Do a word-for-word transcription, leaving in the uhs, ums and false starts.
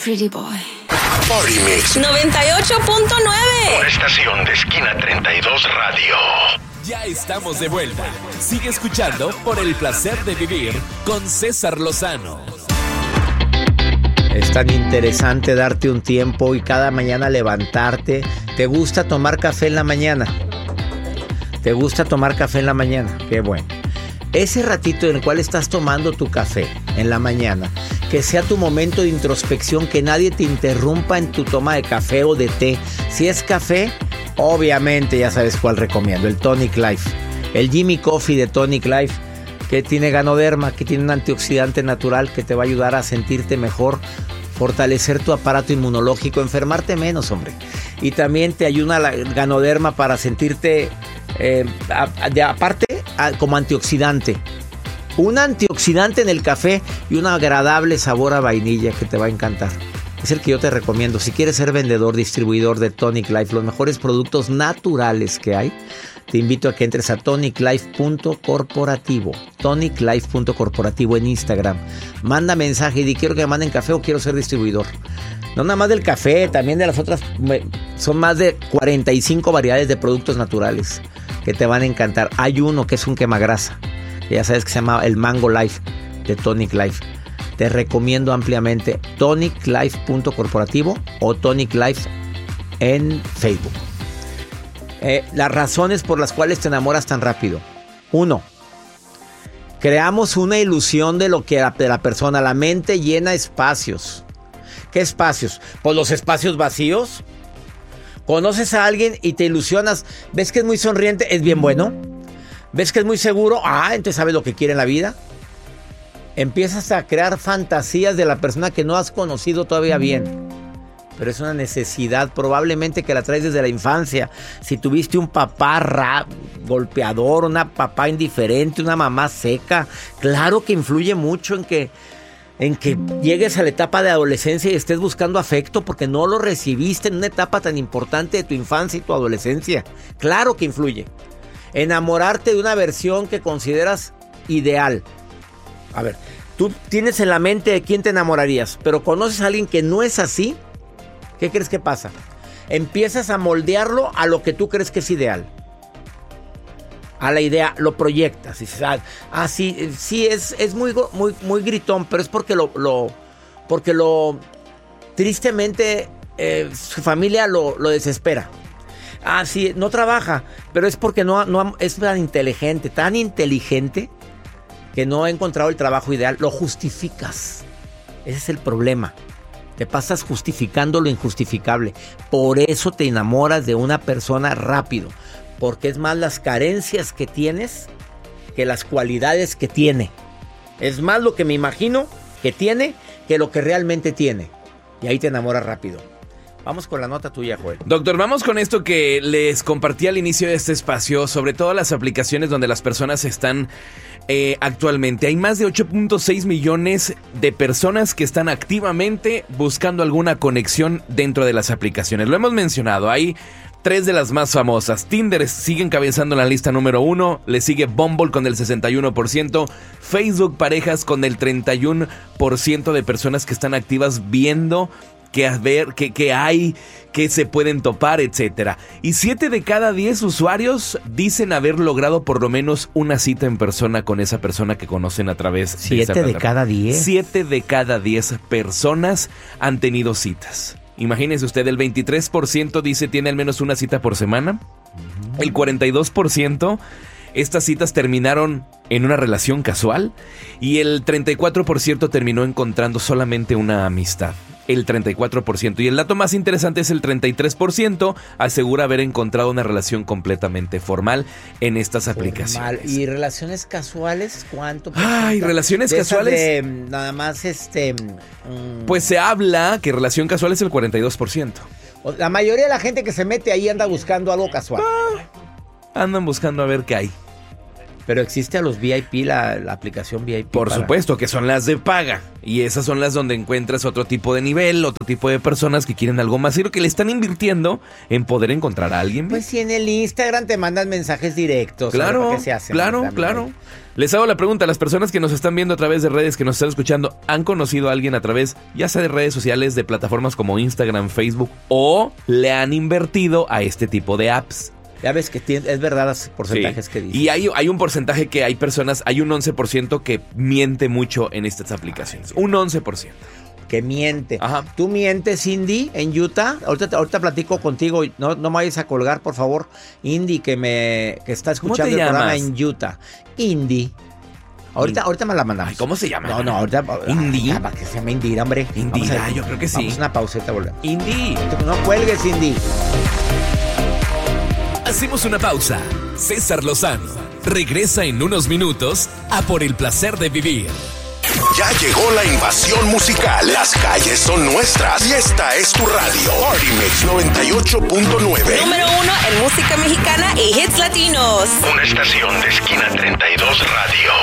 pretty boy. Party Mix noventa y ocho punto nueve. Por estación de Esquina treinta y dos Radio. Ya estamos de vuelta. Sigue escuchando Por el Placer de Vivir con César Lozano. Es tan interesante darte un tiempo y cada mañana levantarte. ¿Te gusta tomar café en la mañana? ¿Te gusta tomar café en la mañana? Qué bueno. Ese ratito en el cual estás tomando tu café en la mañana, que sea tu momento de introspección, que nadie te interrumpa en tu toma de café o de té. Si es café, obviamente ya sabes cuál recomiendo, el Tonic Life. El Jimmy Coffee de Tonic Life, que tiene Ganoderma, que tiene un antioxidante natural que te va a ayudar a sentirte mejor, fortalecer tu aparato inmunológico, enfermarte menos, hombre. Y también te ayuda la Ganoderma para sentirte, eh, a, de, aparte, a, como antioxidante. Un antioxidante en el café y un agradable sabor a vainilla que te va a encantar. Es el que yo te recomiendo. Si quieres ser vendedor, distribuidor de Tonic Life, los mejores productos naturales que hay, te invito a que entres a tonic life punto corporativo. tonic life punto corporativo en Instagram. Manda mensaje y di quiero que me manden café o quiero ser distribuidor. No nada más del café, también de las otras. Son más de cuarenta y cinco variedades de productos naturales que te van a encantar. Hay uno que es un quemagrasa, que ya sabes que se llama el Mango Life de Tonic Life. Te recomiendo ampliamente tonic life punto corporativo o Tonic Life en Facebook. Eh, las razones por las cuales te enamoras tan rápido. Uno, creamos una ilusión de lo que la, de la persona. La mente llena espacios. ¿Qué espacios? Pues los espacios vacíos. Conoces a alguien y te ilusionas. ¿Ves que es muy sonriente? Es bien bueno. ¿Ves que es muy seguro? Ah, entonces sabes lo que quiere en la vida. Empiezas a crear fantasías de la persona que no has conocido todavía bien. Pero es una necesidad probablemente que la traes desde la infancia. Si tuviste un papá rap, golpeador, una papá indiferente, una mamá seca, claro que influye mucho en que, en que llegues a la etapa de adolescencia y estés buscando afecto porque no lo recibiste en una etapa tan importante de tu infancia y tu adolescencia. Claro que influye. Enamorarte de una versión que consideras ideal. A ver, tú tienes en la mente de quién te enamorarías, pero conoces a alguien que no es así. ¿Qué crees que pasa? Empiezas a moldearlo a lo que tú crees que es ideal. A la idea, lo proyectas. Y dices, ah, ah, sí, sí es, es muy, muy, muy gritón, pero es porque lo, lo, porque lo tristemente eh, su familia lo, lo desespera. Ah, sí, no trabaja, pero es porque no, no es tan inteligente, tan inteligente que no ha encontrado el trabajo ideal. Lo justificas. Ese es el problema. Te pasas justificando lo injustificable. Por eso te enamoras de una persona rápido. Porque es más las carencias que tienes que las cualidades que tiene. Es más lo que me imagino que tiene que lo que realmente tiene. Y ahí te enamoras rápido. Vamos con la nota tuya, Joel. Doctor, vamos con esto que les compartí al inicio de este espacio, sobre todo las aplicaciones donde las personas están eh, actualmente. Hay más de ocho punto seis millones de personas que están activamente buscando alguna conexión dentro de las aplicaciones. Lo hemos mencionado, hay tres de las más famosas. Tinder sigue encabezando en la lista número uno, le sigue Bumble con el sesenta y uno por ciento, Facebook Parejas con el treinta y uno por ciento de personas que están activas viendo que a ver, que, que hay, que se pueden topar, etcétera. Y siete de cada diez usuarios dicen haber logrado por lo menos una cita en persona con esa persona que conocen a través de esa ¿Siete de plataforma. cada diez? Siete de cada diez personas han tenido citas. Imagínese usted, el veintitrés por ciento dice tiene al menos una cita por semana. Uh-huh. El cuarenta y dos por ciento estas citas terminaron en una relación casual. Y el treinta y cuatro por ciento terminó encontrando solamente una amistad. El treinta y cuatro por ciento. Y el dato más interesante es el treinta y tres por ciento asegura haber encontrado una relación completamente formal en estas formal. aplicaciones. ¿Y relaciones casuales? ¿Cuánto? Ay, relaciones de casuales. De, nada más este... Um, pues se habla que relación casual es el cuarenta y dos por ciento. La mayoría de la gente que se mete ahí anda buscando algo casual. Ah, andan buscando a ver qué hay. Pero existe a los V I P, la, la aplicación V I P. Por para... supuesto, que son las de paga. Y esas son las donde encuentras otro tipo de nivel, otro tipo de personas que quieren algo más serio, que le están invirtiendo en poder encontrar a alguien. Pues si en el Instagram te mandan mensajes directos. Claro, ¿Qué se hace? claro, claro. Les hago la pregunta, las personas que nos están viendo a través de redes, que nos están escuchando, ¿han conocido a alguien a través, ya sea de redes sociales, de plataformas como Instagram, Facebook, o le han invertido a este tipo de apps? Ya ves que tiene, es verdad los porcentajes Sí. que dicen. Y hay, hay un porcentaje que hay personas, hay un once por ciento que miente mucho en estas aplicaciones. Un once por ciento. Que miente. Ajá. ¿Tú mientes, Cindy, en Utah? Ahorita, ahorita platico contigo. No, no me vayas a colgar, por favor. Indy, que me que está ¿Cómo te escuchando el programa llamas? en Utah. Indy. Ahorita, Indy. ahorita me la mandamos. Ay, ¿cómo se llama? No, no, ahorita. Indy. Ay, para que se llame Indira, hombre. Indira, Vamos a- yo creo que sí. Vamos a una pauseta, volvemos. Indy. No cuelgues, Indy. Hacemos una pausa. César Lozano regresa en unos minutos a Por el Placer de Vivir. Ya llegó la invasión musical. Las calles son nuestras y esta es tu radio. Party Mix noventa y ocho punto nueve. Número uno en música mexicana y hits latinos. Una estación de Esquina treinta y dos Radio.